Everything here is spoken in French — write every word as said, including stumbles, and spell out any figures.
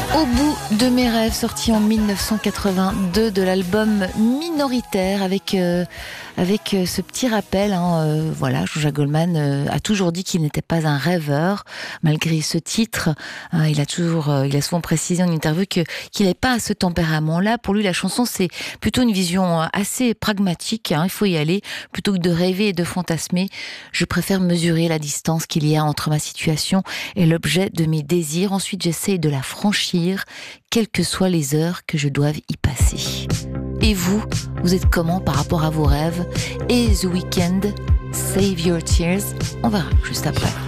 Au bout de mes rêves, sorti en mille neuf cent quatre-vingt-deux de l'album Minoritaire, avec euh, avec euh, ce petit rappel. Hein, euh, voilà, Jean-Jacques Goldman euh, a toujours dit qu'il n'était pas un rêveur, malgré ce titre. Hein, il a toujours, euh, il a souvent précisé en interview que qu'il n'est pas à ce tempérament-là. Pour lui, la chanson c'est plutôt une vision assez pragmatique. Hein, il faut y aller plutôt que de rêver et de fantasmer. Je préfère mesurer la distance qu'il y a entre ma situation et l'objet de mes désirs. Ensuite, j'essaie de la franchir, quelles que soient les heures que je doive y passer. Et vous, vous êtes comment par rapport à vos rêves? Et The Weeknd, Save Your Tears? On verra juste après.